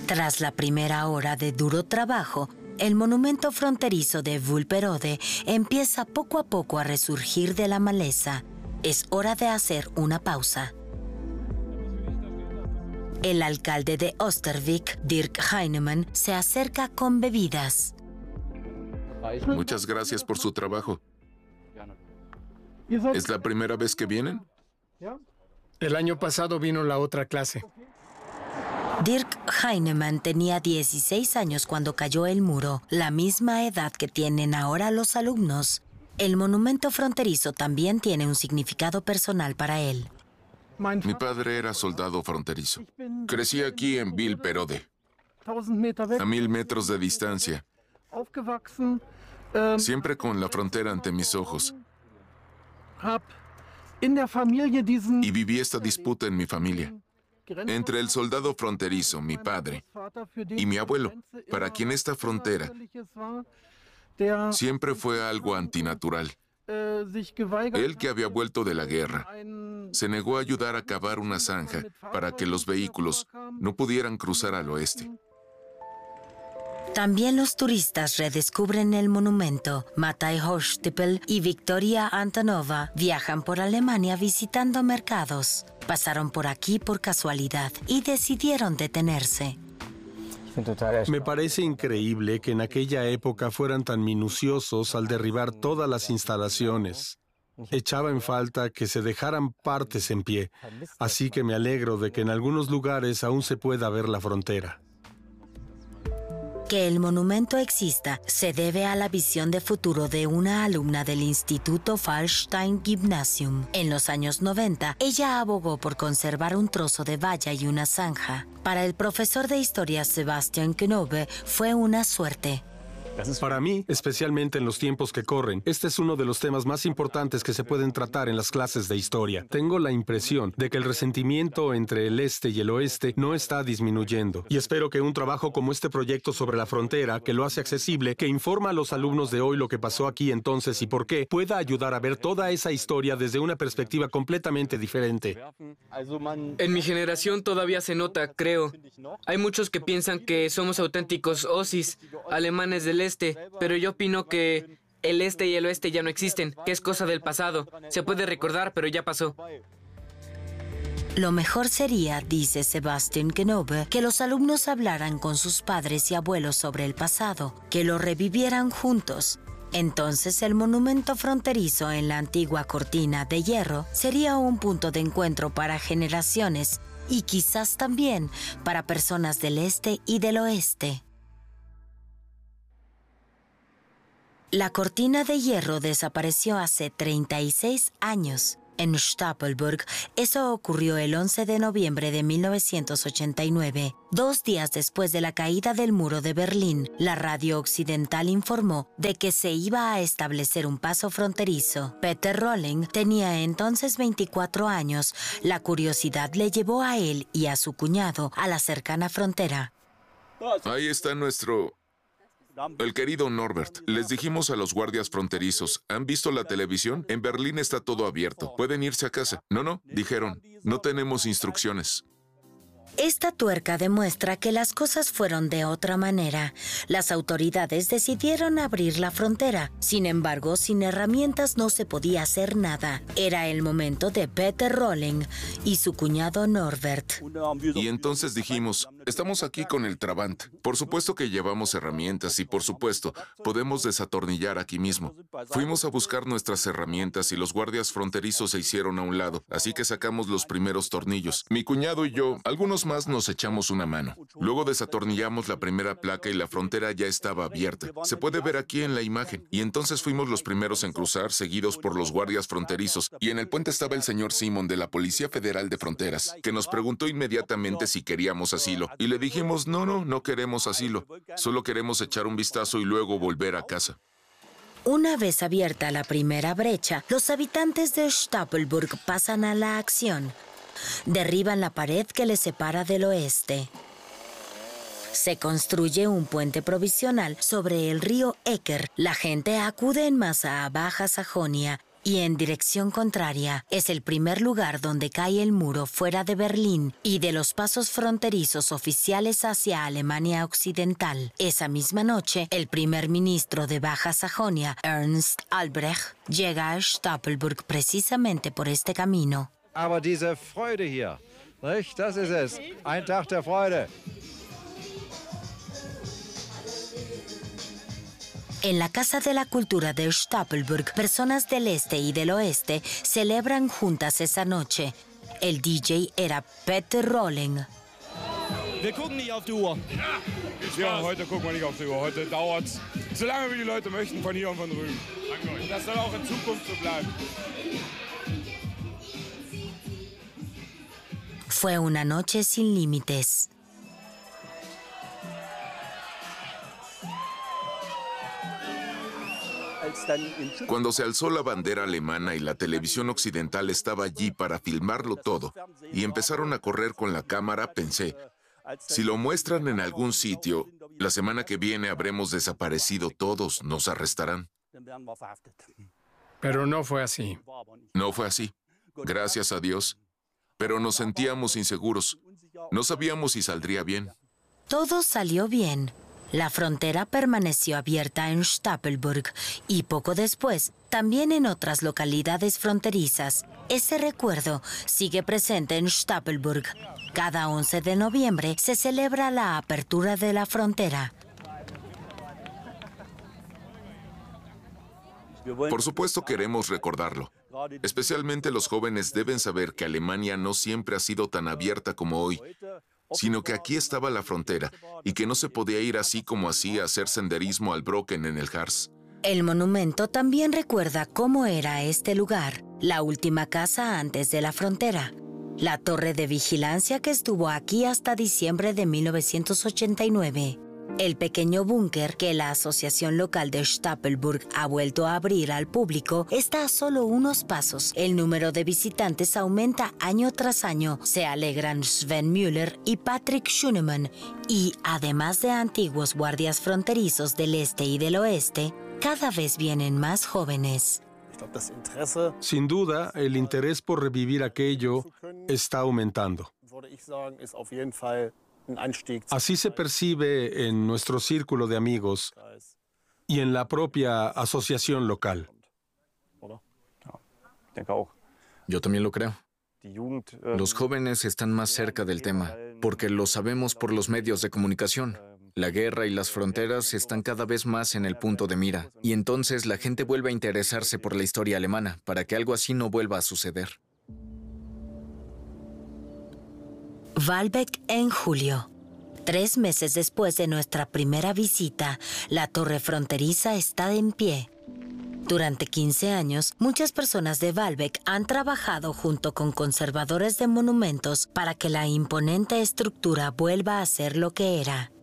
Tras la primera hora de duro trabajo, el monumento fronterizo de Vulperode empieza poco a poco a resurgir de la maleza. Es hora de hacer una pausa. El alcalde de Oosterwijk, Dirk Heinemann, se acerca con bebidas. Muchas gracias por su trabajo. ¿Es la primera vez que vienen? El año pasado vino la otra clase. Dirk Heinemann tenía 16 años cuando cayó el muro, la misma edad que tienen ahora los alumnos. El monumento fronterizo también tiene un significado personal para él. Mi padre era soldado fronterizo. Crecí aquí en Vulperode, a 1000 metros de distancia, siempre con la frontera ante mis ojos. Y viví esta disputa en mi familia, entre el soldado fronterizo, mi padre, y mi abuelo, para quien esta frontera siempre fue algo antinatural. Él, que había vuelto de la guerra, se negó a ayudar a cavar una zanja para que los vehículos no pudieran cruzar al oeste. También los turistas redescubren el monumento. Matej Hochstiepel y Victoria Antonova viajan por Alemania visitando mercados. Pasaron por aquí por casualidad y decidieron detenerse. Me parece increíble que en aquella época fueran tan minuciosos al derribar todas las instalaciones. Echaba en falta que se dejaran partes en pie, así que me alegro de que en algunos lugares aún se pueda ver la frontera. Que el monumento exista se debe a la visión de futuro de una alumna del Instituto Fallstein Gymnasium. En los años 90, ella abogó por conservar un trozo de valla y una zanja. Para el profesor de historia Sebastian Knobe fue una suerte. Para mí, especialmente en los tiempos que corren, este es uno de los temas más importantes que se pueden tratar en las clases de historia. Tengo la impresión de que el resentimiento entre el este y el oeste no está disminuyendo. Y espero que un trabajo como este proyecto sobre la frontera, que lo hace accesible, que informa a los alumnos de hoy lo que pasó aquí entonces y por qué, pueda ayudar a ver toda esa historia desde una perspectiva completamente diferente. En mi generación todavía se nota, creo. Hay muchos que piensan que somos auténticos Ossis, alemanes del este, pero yo opino que el este y el oeste ya no existen, que es cosa del pasado. Se puede recordar, pero ya pasó. Lo mejor sería, dice Sebastian Knobe, que los alumnos hablaran con sus padres y abuelos sobre el pasado, que lo revivieran juntos. Entonces el monumento fronterizo en la antigua cortina de hierro sería un punto de encuentro para generaciones y quizás también para personas del este y del oeste. La cortina de hierro desapareció hace 36 años. En Stapelburg, eso ocurrió el 11 de noviembre de 1989. 2 días después de la caída del muro de Berlín, la radio occidental informó de que se iba a establecer un paso fronterizo. Peter Rolling tenía entonces 24 años. La curiosidad le llevó a él y a su cuñado a la cercana frontera. Ahí está el querido Norbert. Les dijimos a los guardias fronterizos, ¿han visto la televisión? En Berlín está todo abierto. Pueden irse a casa. No, dijeron, no tenemos instrucciones. Esta tuerca demuestra que las cosas fueron de otra manera. Las autoridades decidieron abrir la frontera. Sin embargo, sin herramientas no se podía hacer nada. Era el momento de Peter Rolling y su cuñado Norbert. Y entonces dijimos, estamos aquí con el Trabant. Por supuesto que llevamos herramientas y por supuesto, podemos desatornillar aquí mismo. Fuimos a buscar nuestras herramientas y los guardias fronterizos se hicieron a un lado. Así que sacamos los primeros tornillos. Mi cuñado y yo, algunos más nos echamos una mano. Luego desatornillamos la primera placa y la frontera ya estaba abierta. Se puede ver aquí en la imagen. Y entonces fuimos los primeros en cruzar, seguidos por los guardias fronterizos. Y en el puente estaba el señor Simon de la Policía Federal de Fronteras, que nos preguntó inmediatamente si queríamos asilo. Y le dijimos, no queremos asilo. Solo queremos echar un vistazo y luego volver a casa. Una vez abierta la primera brecha, los habitantes de Stapelburg pasan a la acción. Derriban la pared que les separa del oeste. Se construye un puente provisional sobre el río Ecker. La gente acude en masa a Baja Sajonia y en dirección contraria es el primer lugar donde cae el muro fuera de Berlín y de los pasos fronterizos oficiales hacia Alemania Occidental. Esa misma noche, el primer ministro de Baja Sajonia, Ernst Albrecht, llega a Stapelburg precisamente por este camino. Aber diese Freude hier, nicht? Das ist es. Ein Tag der Freude. En la Casa de la Cultura de Stapelburg, personas del este y del oeste celebran juntas esa noche. El DJ era Peter Rolling. Wir gucken nicht auf die Uhr. Ja, heute gucken wir nicht auf die Uhr. Heute dauert's, solange wie die Leute möchten, von hier und von drüben. Und das soll auch in Zukunft so bleiben. Fue una noche sin límites. Cuando se alzó la bandera alemana y la televisión occidental estaba allí para filmarlo todo, y empezaron a correr con la cámara, pensé, si lo muestran en algún sitio, la semana que viene habremos desaparecido todos, nos arrestarán. Pero no fue así. No fue así, gracias a Dios. Pero nos sentíamos inseguros. No sabíamos si saldría bien. Todo salió bien. La frontera permaneció abierta en Stapelburg y poco después también en otras localidades fronterizas. Ese recuerdo sigue presente en Stapelburg. Cada 11 de noviembre se celebra la apertura de la frontera. Por supuesto queremos recordarlo. Especialmente los jóvenes deben saber que Alemania no siempre ha sido tan abierta como hoy, sino que aquí estaba la frontera y que no se podía ir así como así a hacer senderismo al Brocken en el Harz. El monumento también recuerda cómo era este lugar, la última casa antes de la frontera. La torre de vigilancia que estuvo aquí hasta diciembre de 1989. El pequeño búnker que la Asociación Local de Stapelburg ha vuelto a abrir al público está a solo unos pasos. El número de visitantes aumenta año tras año. Se alegran Sven Müller y Patrick Schunemann. Y además de antiguos guardias fronterizos del este y del oeste, cada vez vienen más jóvenes. Sin duda, el interés por revivir aquello está aumentando. Así se percibe en nuestro círculo de amigos y en la propia asociación local. Yo también lo creo. Los jóvenes están más cerca del tema, porque lo sabemos por los medios de comunicación. La guerra y las fronteras están cada vez más en el punto de mira, y entonces la gente vuelve a interesarse por la historia alemana, para que algo así no vuelva a suceder. Walbeck en julio. 3 meses después de nuestra primera visita, la torre fronteriza está en pie. Durante 15 años, muchas personas de Walbeck han trabajado junto con conservadores de monumentos para que la imponente estructura vuelva a ser lo que era.